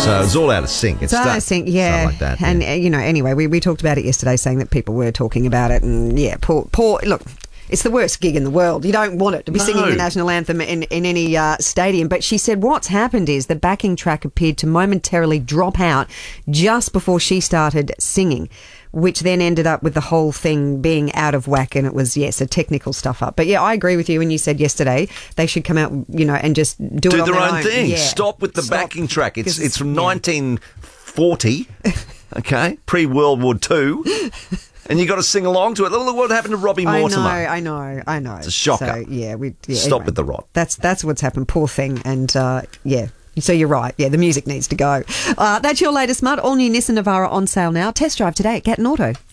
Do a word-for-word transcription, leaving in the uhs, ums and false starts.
So it's all out of sync. It's So stuff, I think, yeah. stuff like that. And, yeah. uh, you know, anyway, we, we talked about it yesterday, saying that people were talking about it. And, yeah, poor, poor, look, it's the worst gig in the world. You don't want it to be No. singing the national anthem in, in any uh, stadium. But she said what's happened is the backing track appeared to momentarily drop out just before she started singing, which then ended up with the whole thing being out of whack, and it was, yes, a technical stuff up. But, yeah, I agree with you when you said yesterday they should come out, you know, and just do, Do it on their, their own, own thing. Yeah. Stop with the Stop. backing track. It's 'Cause it's from yeah. nineteen forty, okay, pre-World War Two, and you got to sing along to it. Look what happened to Robbie Mortimer. I know, I know, I know. It's a shocker. So, yeah, we yeah, Stop anyway, with the rot. That's that's what's happened. Poor thing, and uh, yeah. So you're right. Yeah, the music needs to go. Uh, that's your latest mud. All new Nissan Navara on sale now. Test drive today at Gatton Auto.